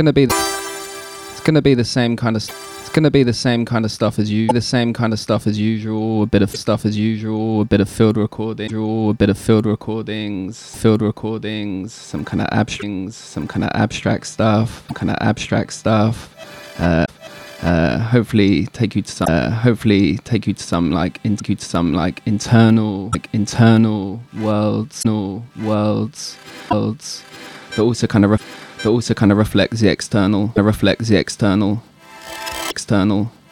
gonna be the same kind of. It's gonna be the same kind of stuff as you. The same kind of stuff as usual. A bit of stuff as usual. A bit of field recording. A bit of field recordings. Some kind of abstract stuff. Hopefully take you to some like internal worlds that also kind of reflects the external.